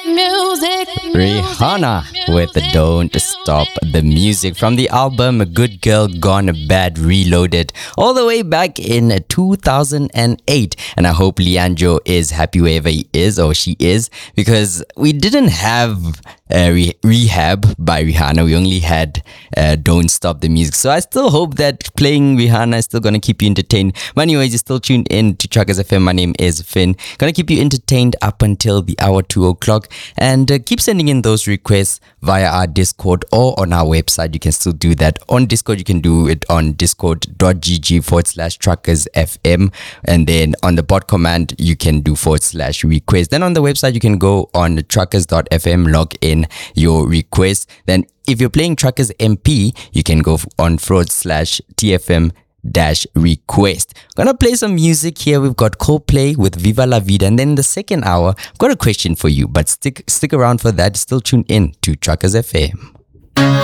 Rihanna with Don't Stop the Music from the album Good Girl Gone Bad Reloaded, all the way back in 2008. And I hope Leandro is happy wherever he is or she is, because we didn't have Rehab by Rihanna. We only had Don't Stop the Music. So I still hope that playing Rihanna is still going to keep you entertained. But anyways, you're still tuned in to Truckers FM. My name is Finn. Going to keep you entertained up until the hour 2 o'clock. And keep sending in those requests via our Discord or on our website. You can still do that. On Discord, you can do it on discord.gg/truckersfm. And then on the bot command, you can do /request. Then on the website, you can go on truckers.fm, log in your request. Then if you're playing Truckers MP, you can go on /TFM request. Gonna play some music here. We've got Coldplay with Viva La Vida, and then in the second hour I've got a question for you, but stick around for that. Still tune in to Truckers FM.